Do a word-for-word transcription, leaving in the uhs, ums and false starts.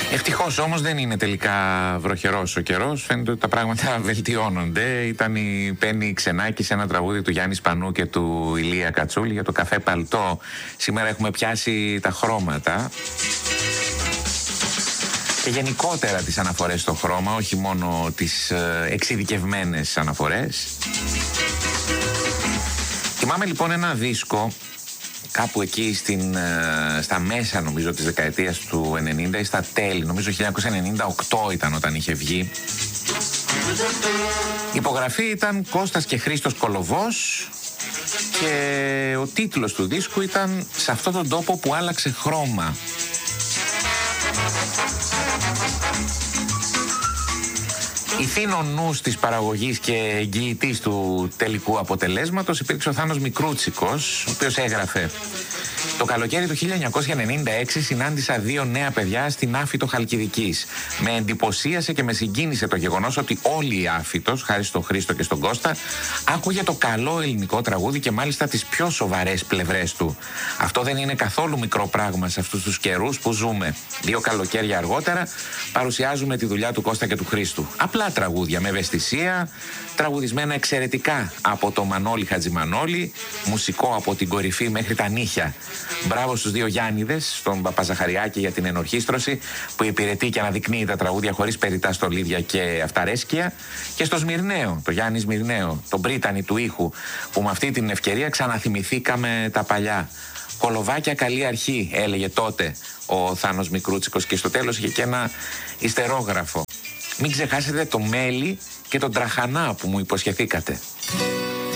Ευτυχώς όμως δεν είναι τελικά βροχερός ο καιρός. Φαίνεται ότι τα πράγματα βελτιώνονται. Ήταν η Πέννη Ξενάκη σε ένα τραγούδι του Γιάννη Σπανού και του Ηλία Κατσούλη για το καφέ παλτό. Σήμερα έχουμε πιάσει τα χρώματα και γενικότερα τις αναφορές στο χρώμα, όχι μόνο τις ε, εξειδικευμένες αναφορές. Θυμάμαι λοιπόν ένα δίσκο κάπου εκεί στην, ε, στα μέσα νομίζω της δεκαετίας του ενενήντα ή στα τέλη, νομίζω χίλια εννιακόσια ενενήντα οκτώ ήταν όταν είχε βγει. Η υπογραφή ήταν Κώστας και Χρήστος Κολοβός και ο τίτλος του δίσκου ήταν «Σε αυτόν τον τόπο που άλλαξε χρώμα». Ηθήνων νους της παραγωγής και εγγυητής του τελικού αποτελέσματος υπήρξε ο Θάνος Μικρούτσικος, ο οποίος έγραφε: «Το καλοκαίρι του χίλια εννιακόσια ενενήντα έξι συνάντησα δύο νέα παιδιά στην Άφυτο Χαλκιδικής. Με εντυπωσίασε και με συγκίνησε το γεγονός ότι όλη η Άφυτος, χάρη στον Χρήστο και στον Κώστα, άκουγε το καλό ελληνικό τραγούδι και μάλιστα τις πιο σοβαρές πλευρές του. Αυτό δεν είναι καθόλου μικρό πράγμα σε αυτούς τους καιρούς που ζούμε. Δύο καλοκαίρια αργότερα παρουσιάζουμε τη δουλειά του Κώστα και του Χρήστου. Απλά τραγούδια με ευαισθησία, τραγουδισμένα εξαιρετικά από το Μανώλη Χατζημανόλη, μουσικό από την κορυφή μέχρι τα νύχια. Μπράβο στους δύο Γιάννηδες, στον Παπαζαχαριάκη για την ενορχήστρωση που υπηρετεί και αναδεικνύει τα τραγούδια χωρίς περιττά στολίδια και αυταρέσκεια, και στο Σμυρναίο, το Γιάννη Σμυρναίο, τον πρίτανη του ήχου, που με αυτή την ευκαιρία ξαναθυμηθήκαμε τα παλιά. Κολοβάκια καλή αρχή», έλεγε τότε ο Θάνος Μικρούτσικος, και στο τέλος είχε και ένα ιστερόγραφο: «Μην ξεχάσετε το μέλι και τον τραχανά που μου υποσχεθήκατε».